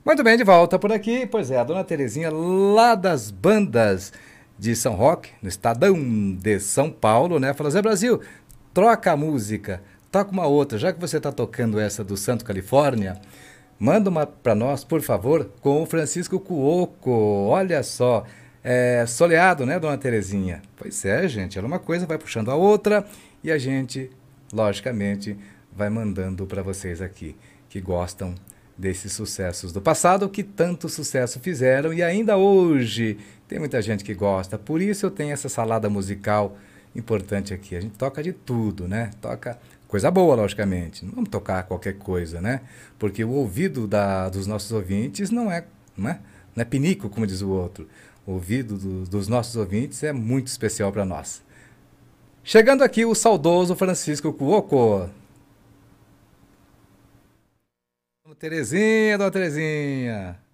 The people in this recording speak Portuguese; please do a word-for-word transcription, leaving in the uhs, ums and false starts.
Muito bem, de volta por aqui. Pois é, a dona Terezinha, lá das bandas de São Roque, no Estadão de São Paulo, né? Falou: Zé Brasil, troca a música, toca uma outra. Já que você está tocando essa do Santo Califórnia, manda uma para nós, por favor, com o Francisco Cuoco. Olha só, é soleado, né, dona Terezinha? Pois é, gente, era uma coisa, vai puxando a outra e a gente, logicamente, vai mandando para vocês aqui que gostam desses sucessos do passado que tanto sucesso fizeram e ainda hoje tem muita gente que gosta. Por isso eu tenho essa salada musical importante aqui. A gente toca de tudo, né? Toca coisa boa, logicamente. Não vamos tocar qualquer coisa, né? Porque o ouvido da, dos nossos ouvintes não é, não é, não é pinico, como diz o outro. O ouvido do, dos nossos ouvintes é muito especial para nós. Chegando aqui o saudoso Francisco Cuoco. Dona Terezinha, dona Terezinha.